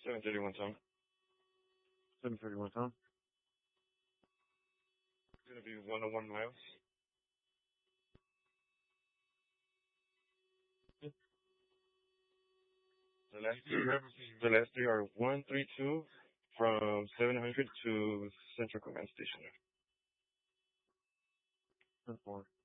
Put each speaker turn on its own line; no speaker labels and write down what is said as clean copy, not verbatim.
7:31 Tom.
7:31 Tom.
It's gonna be 101 miles. The last three are 132 from 700 to Central Command Station.
10-4.